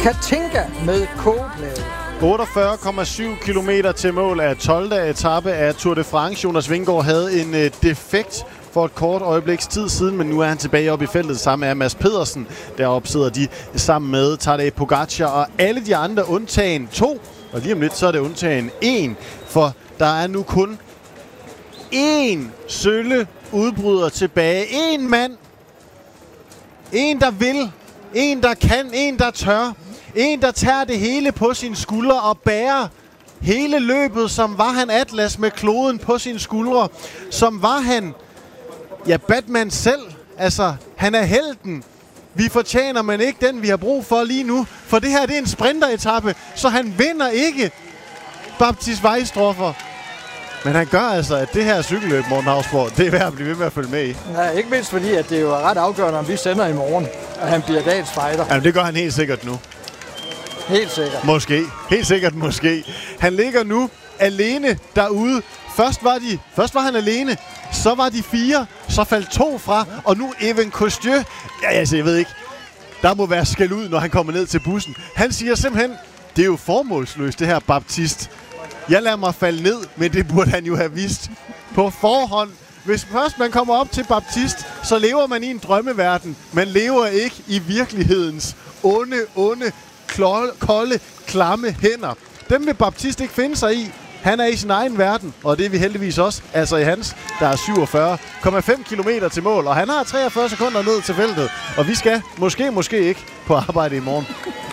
Katinka med kogeplade. 48,7 km til mål af 12. etape af Tour de France. Jonas Vingegaard havde en defekt for et kort øjebliks tid siden, men nu er han tilbage op i feltet sammen med Mads Pedersen. Deroppe sidder de sammen med Tadej Pogacar og alle de andre undtagen 2. Og lige om lidt, så er det undtagen 1, for der er nu kun én sølle udbryder tilbage. En mand. En, der vil. En, der kan. En, der tør. En, der tager det hele på sine skuldre og bærer hele løbet, som var han Atlas med kloden på sine skuldre. Som var han, ja, Batman selv. Altså, han er helten. Vi fortjener, men ikke den, vi har brug for lige nu. For det her, det er en sprinteretappe, så han vinder ikke Baptiste Weistroffer. Men han gør altså, at det her cykelløb, Morten Hausborg, det er værd at blive ved med at følge med i. Ja, ikke mindst fordi, at det jo er ret afgørende, om vi sender i morgen, at han bliver dagens fighter. Jamen, det gør han helt sikkert nu. Helt sikkert. Måske. Helt sikkert måske. Han ligger nu alene derude. Først var han alene, så var de 4, så faldt 2 fra, og nu Evan Kostjø. Ja, altså, jeg ved ikke. Der må være skæld ud, når han kommer ned til bussen. Han siger simpelthen, det er jo formålsløst, det her Baptiste. Jeg lader mig falde ned, men det burde han jo have vidst på forhånd. Hvis først man kommer op til Baptiste, så lever man i en drømmeverden. Man lever ikke i virkelighedens onde, kolde, klamme hænder. Dem vil Baptiste ikke finde sig i. Han er i sin egen verden, og det er vi heldigvis også. Altså i hans, der er 47,5 km til mål, og han har 43 sekunder ned til feltet. Og vi skal måske ikke på arbejde i morgen.